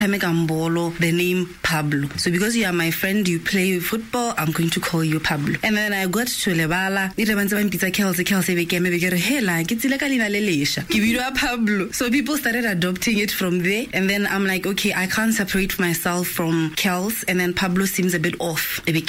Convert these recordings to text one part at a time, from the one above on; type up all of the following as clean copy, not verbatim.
the name Pablo. So because you are my friend, you play football, I'm going to call you Pablo. And then I got to Lebala, Pablo. So people started adopting it from there. And then I'm like, okay, I can't separate myself from Kels. And then Pablo seems a bit off to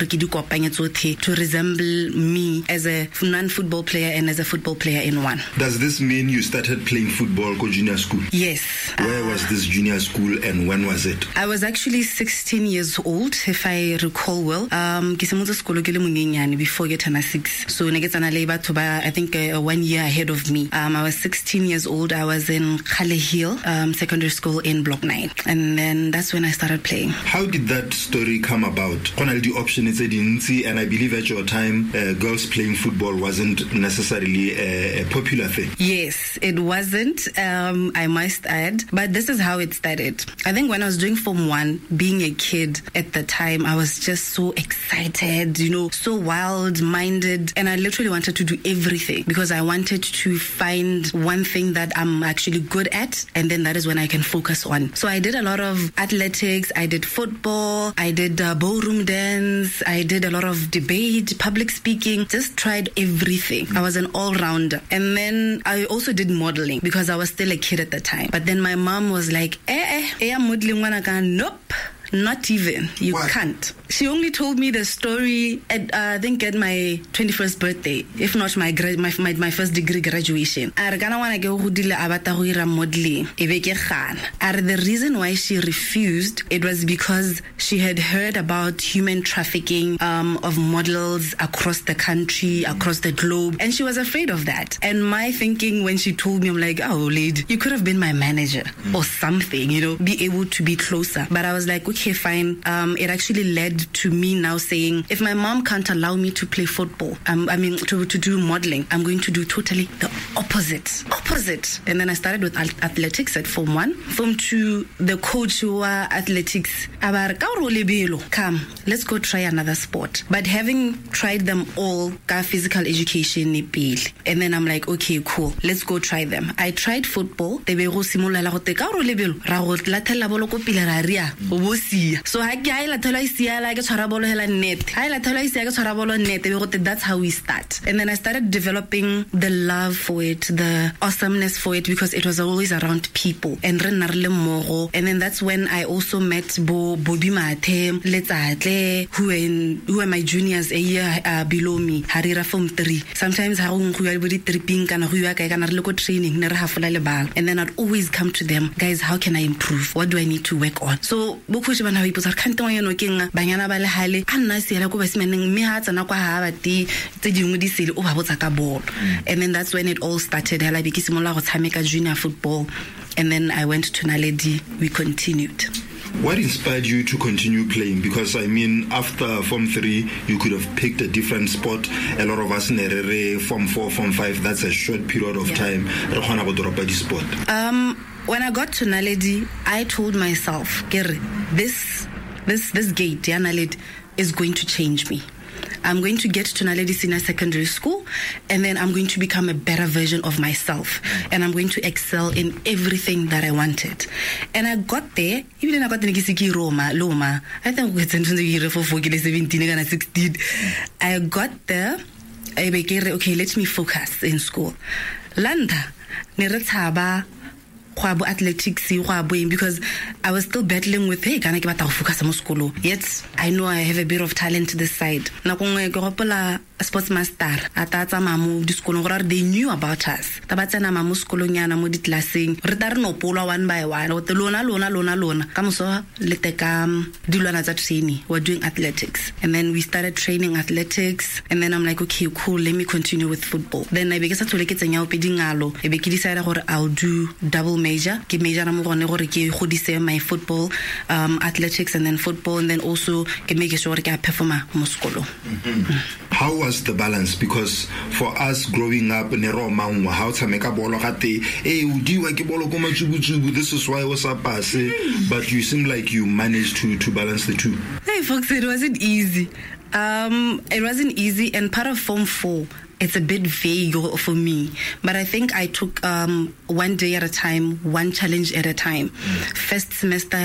resemble me as a non-football player and as a football player in one. Does this mean you started playing football at junior school? Yes. Where was this junior school and when was it? I was actually 16 years old, if I recall well. Before you turn 6. So I think 1 year ahead of me. I was 16 years old. I was in Khale Hill Secondary School in Block 9. And then that's when I started playing. How did that story come about? The option is and I believe at your time, girls playing football wasn't necessarily a popular thing. Yes, it wasn't, I must add. But this is how it started. I think when I was doing Form 1, being a kid at the time, I was just so excited, so wild-minded. And I literally wanted to do everything because I wanted to find one thing that I'm actually good at. And then that is when I can focus on. So I did a lot of athletics. I did football. I did ballroom dance. I did a lot of debate, public speaking, just tried everything. I was an all-rounder. And then I also did modeling because I was still a kid at the time. But then my mom was like, modeling, nope. Not even. You What? Can't. She only told me the story at I think at my 21st birthday, if not my first degree graduation. The reason why she refused, it was because she had heard about human trafficking of models across the country, across the globe, and she was afraid of that. And my thinking when she told me, I'm like, oh lady, you could have been my manager or something, be able to be closer. But I was like, okay, fine. It actually led to me now saying, if my mom can't allow me to play football, to do modeling, I'm going to do totally the opposite. And then I started with athletics at Form 1. Form 2, the coach who was athletics, come, let's go try another sport. But having tried them all, physical education, and then I'm like, okay, cool, let's go try them. I tried football. So that's how we start. And then I started developing the love for it, the awesomeness for it, because it was always around people. And then that's when I also met Bobby Mate, who are my juniors a year below me, Harira Form 3. Sometimes training, and then I'd always come to them, guys, how can I improve? What do I need to work on? So and then that's when it all started. Junior football, and then I went to Naledi. We continued. What inspired you to continue playing? Because after Form 3, you could have picked a different sport. A lot of us in Form 4, Form 5, that's a short period of time. When I got to Naledi, I told myself, this gate, Naledi, is going to change me. I'm going to get to Naledi Senior Secondary School, and then I'm going to become a better version of myself, and I'm going to excel in everything that I wanted. And I got there, even I got the Loma. I think it's 17, 16. I got there, okay, let me focus in school. Landa, athletics, because I was still battling with yet I know I have a bit of talent to this side. A sports master they knew about us. One by one. We're doing athletics. And then we started training athletics. And then I'm like, okay, cool, let me continue with football. Then I decided I'll do double major. My football, athletics, and then football, and then also make sure I perform musculo. How was the balance? Because for us growing up in Roma, how to make a ball this is why I was up, but you seem like you managed to balance the two. Hey folks, it wasn't easy. It wasn't easy, and part of Form 4, it's a bit vague for me. But I think I took one day at a time, one challenge at a time. First semester,